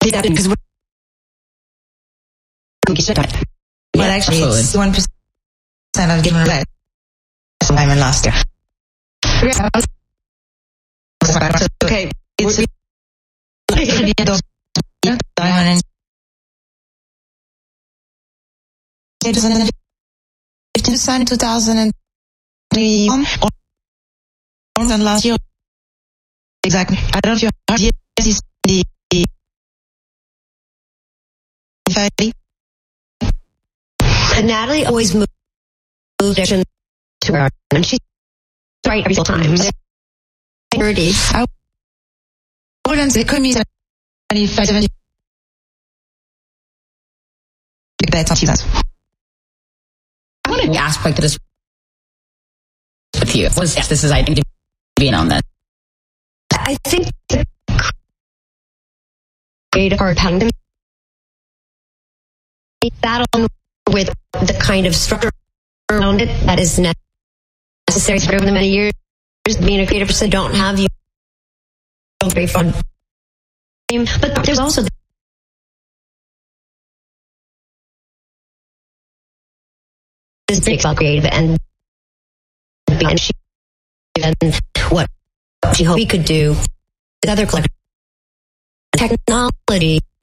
because but actually, it's 1% of given away sometime last year. Okay, it's diamond 2003 and last year. Exactly. I don't know if you Natalie always moved to her, and she's right every single time. 30. I wouldn't say commis 70 I want to aspect of this with you. This is, I think, being on this. I think the creative part having to battle with the kind of structure around it that is necessary for over the many years being a creative person. Don't have you very fun, but there's also this big about creative and what she hoped we could do with other collective technology.